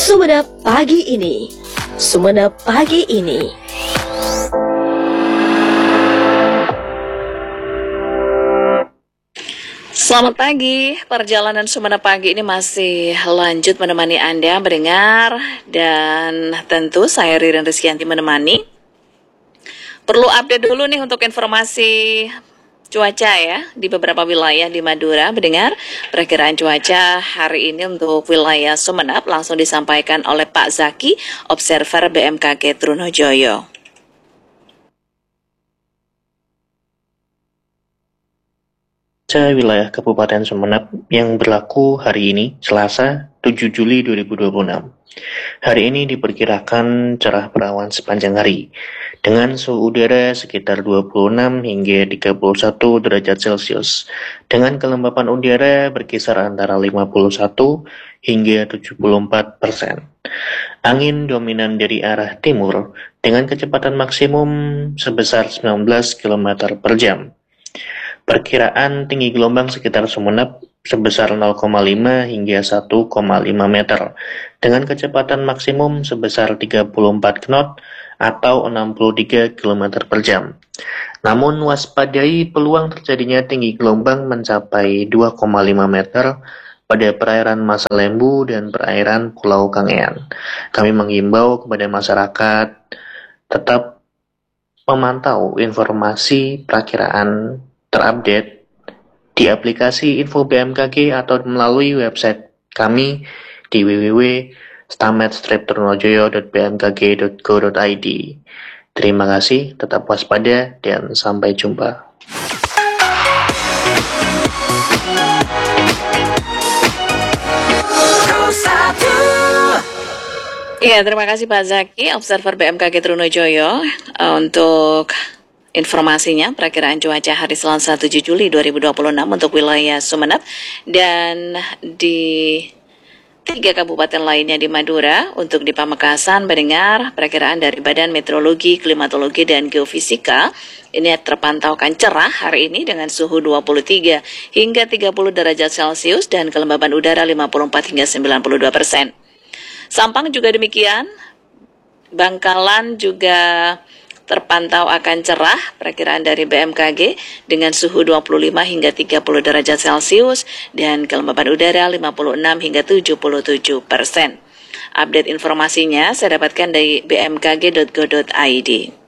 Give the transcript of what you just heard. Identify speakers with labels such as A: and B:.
A: Sumenep pagi ini. Sumenep pagi ini. Selamat pagi, perjalanan Sumenep pagi ini masih lanjut menemani Anda mendengar, dan tentu saya Ririn Rizkyanti menemani. Perlu update dulu nih untuk informasi cuaca ya di beberapa wilayah di Madura. Mendengar perakiraan cuaca hari ini untuk wilayah Sumenep langsung disampaikan oleh Pak Zaki, observer BMKG Trunojoyo.
B: Wilayah Kabupaten Sumenep yang berlaku hari ini, Selasa 7 Juli 2026. Hari ini diperkirakan cerah berawan sepanjang hari, dengan suhu udara sekitar 26 hingga 31 derajat Celcius, dengan kelembapan udara berkisar antara 51 hingga 74%. Angin dominan dari arah timur, dengan kecepatan maksimum sebesar 19 km per jam. Perkiraan tinggi gelombang sekitar Sumenep sebesar 0,5 hingga 1,5 meter, dengan kecepatan maksimum sebesar 34 knot atau 63 km per jam. Namun waspadai peluang terjadinya tinggi gelombang mencapai 2,5 meter pada perairan Masa Lembu dan perairan Pulau Kangean. Kami menghimbau kepada masyarakat tetap memantau informasi perakiraan terupdate di aplikasi Info BMKG atau melalui website kami di www.stamet-trunojoyo.bmkg.go.id. Terima kasih, tetap waspada, dan sampai jumpa.
A: Ya, terima kasih Pak Zaki, observer BMKG Trunojoyo, untuk informasinya. Perakiraan cuaca hari Selasa 7 Juli 2026 untuk wilayah Sumenep dan di 3 kabupaten lainnya di Madura. Untuk di Pamekasan, mendengar perakiraan dari Badan Meteorologi, Klimatologi, dan Geofisika. Ini terpantau akan cerah hari ini dengan suhu 23 hingga 30 derajat Celcius dan kelembaban udara 54 hingga 92%. Sampang juga demikian. Bangkalan juga terpantau akan cerah, perakiraan dari BMKG dengan suhu 25 hingga 30 derajat Celcius dan kelembaban udara 56 hingga 77%. Update informasinya saya dapatkan dari bmkg.go.id.